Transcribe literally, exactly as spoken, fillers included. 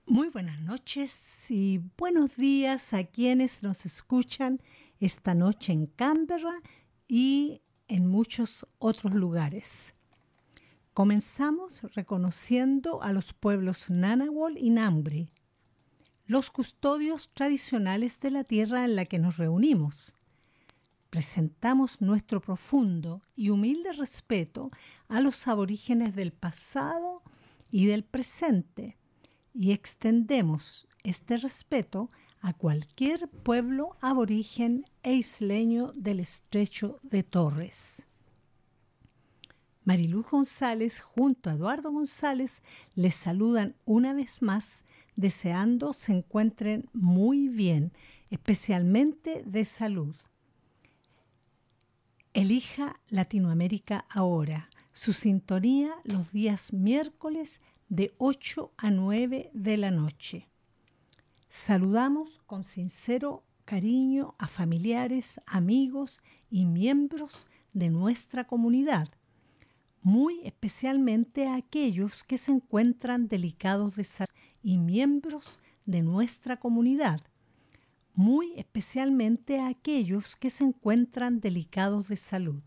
Muy buenas noches y buenos días a quienes nos escuchan esta noche en Canberra y en muchos otros lugares. Comenzamos reconociendo a los pueblos Ngunnawal y Ngambri, los custodios tradicionales de la tierra en la que nos reunimos. Presentamos nuestro profundo y humilde respeto a los aborígenes del pasado y del presente, y extendemos este respeto a cualquier pueblo aborigen e isleño del estrecho de Torres. Marilú González junto a Eduardo González les saludan una vez más, deseando se encuentren muy bien, especialmente de salud. Elija Latinoamérica ahora, su sintonía los días miércoles de ocho a nueve de la noche. Saludamos con sincero cariño a familiares, amigos y miembros de nuestra comunidad, muy especialmente a aquellos que se encuentran delicados de salud y miembros de nuestra comunidad, muy especialmente a aquellos que se encuentran delicados de salud.